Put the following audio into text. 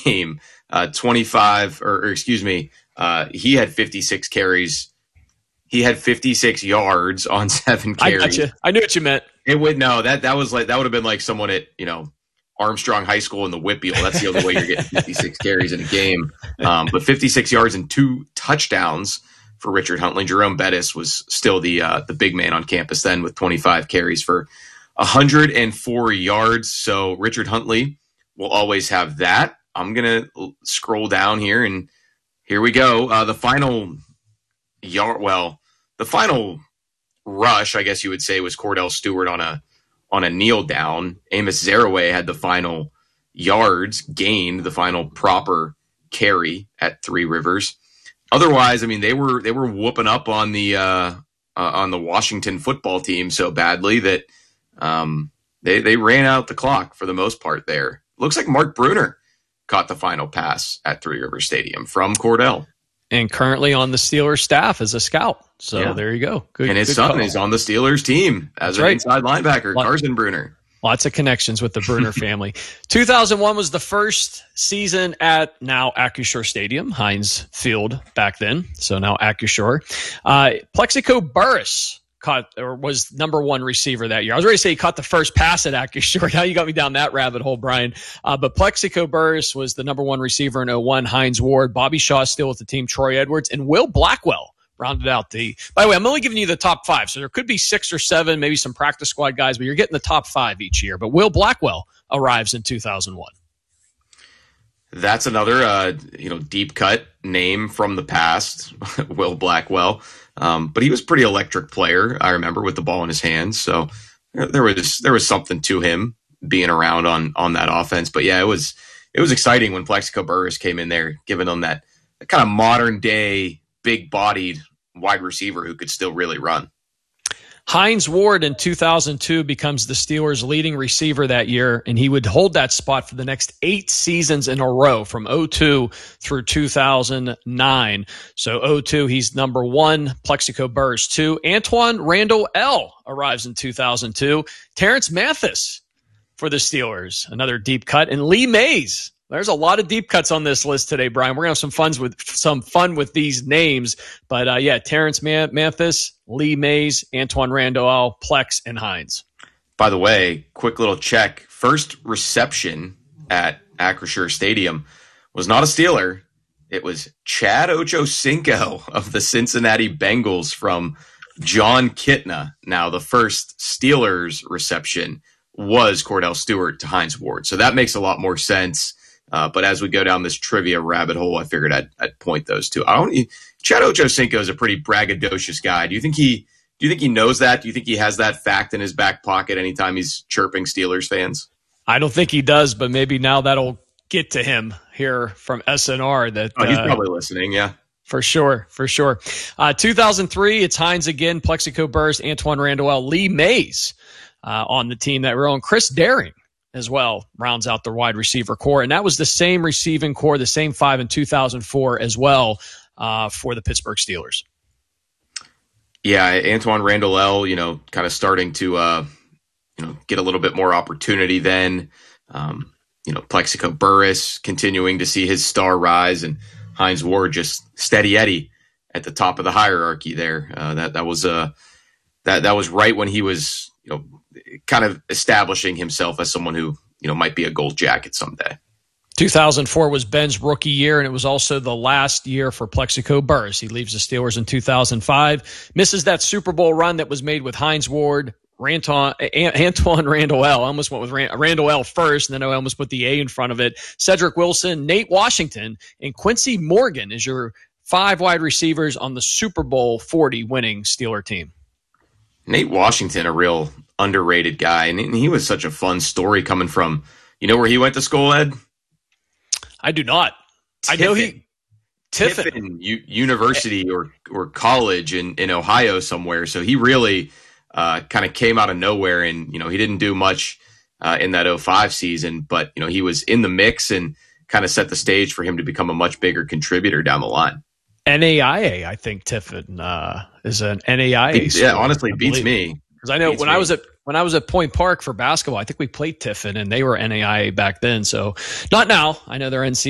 game. 25, or excuse me, he had 56 carries. He had 56 yards on 7 carries. I got you. I knew what you meant. It would that was like, that would have been like someone at Armstrong High School in the Whitfield. That's the only way you're getting 56 carries in a game. But 56 yards and 2 touchdowns for Richard Huntley. Jerome Bettis was still the big man on campus then, with 25 carries for 104 yards. So Richard Huntley will always have that. I'm going to scroll down here, and here we go. The final rush, I guess you would say, was Cordell Stewart on a kneel down. Amos Zaraway had the final yards gained, the final proper carry at Three Rivers. Otherwise, I mean, they were whooping up on the Washington football team so badly that they ran out the clock for the most part there. Looks like Mark Bruner caught the final pass at Three Rivers Stadium from Cordell. And currently on the Steelers staff as a scout. So There you go. Good, and his son is on the Steelers team as an inside linebacker, Carson Bruner. Lots of connections with the Bruner family. 2001 was the first season at now Acrisure Stadium, Heinz Field back then, so now Acrisure. Plexico Burris was number 1 receiver that year. I was ready to say he caught the first pass at Acrisure. Now you got me down that rabbit hole, Brian. But Plexico Burris was the number 1 receiver in 01. Heinz Ward, Bobby Shaw still with the team, Troy Edwards, and Will Blackwell rounded out the. By the way, I'm only giving you the top 5, so there could be 6 or 7, maybe some practice squad guys, but you're getting the top 5 each year. But Will Blackwell arrives in 2001. That's another deep cut name from the past, Will Blackwell. But he was a pretty electric player, I remember, with the ball in his hands. So there was something to him being around on that offense. But yeah, it was exciting when Plexico Burris came in there, giving them that kind of modern day big bodied wide receiver who could still really run. Heinz Ward in 2002 becomes the Steelers' leading receiver that year, and he would hold that spot for the next 8 seasons in a row from 2002 through 2009. So 2002, he's number 1, Plexico Burris 2. Antoine Randall L. arrives in 2002. Terrence Mathis for the Steelers, another deep cut. And Lee Mays. There's a lot of deep cuts on this list today, Brian. We're going to have some fun with these names. But, Terrence Mathis, Lee Mays, Antoine Randall, Plex, and Heinz. By the way, quick little check. First reception at Acrisure Stadium was not a Steeler. It was Chad Ochocinco of the Cincinnati Bengals from John Kitna. Now, the first Steelers reception was Cordell Stewart to Heinz Ward. So that makes a lot more sense. But as we go down this trivia rabbit hole, I figured I'd point those two. Chad Ochocinco is a pretty braggadocious guy. Do you think he knows that? Do you think he has that fact in his back pocket anytime he's chirping Steelers fans? I don't think he does, but maybe now that'll get to him here from SNR. He's probably listening, yeah. For sure. 2003, it's Heinz again, Plexico Burris, Antoine Randall, Lee Mays on the team that we're on. Chris Daring as well rounds out the wide receiver core. And that was the same receiving core, the same 5 in 2004 as well for the Pittsburgh Steelers. Yeah, Antoine Randall, kind of starting to, get a little bit more opportunity then. Plexico Burris continuing to see his star rise, and Heinz Ward just steady Eddie at the top of the hierarchy there. That was right when he was, kind of establishing himself as someone who, might be a gold jacket someday. 2004 was Ben's rookie year, and it was also the last year for Plexico Burris. He leaves the Steelers in 2005, misses that Super Bowl run that was made with Heinz Ward, Antoine Randall L. I almost went with Randall L. first, and then I almost put the A in front of it. Cedric Wilson, Nate Washington, and Quincy Morgan is your 5 wide receivers on the Super Bowl 40 winning Steeler team. Nate Washington, a real underrated guy, and he was such a fun story coming from, where he went to school, Ed? I do not. Tiffin. I know Tiffin University or college in Ohio somewhere. So he really kind of came out of nowhere, and he didn't do much in that 2005 season, but he was in the mix and kind of set the stage for him to become a much bigger contributor down the line. NAIA, I think Tiffin is an NAIA. Yeah, honestly, beats me. Because I know when I was at Point Park for basketball, I think we played Tiffin, and they were NAIA back then. So not now. I know they're NCAA.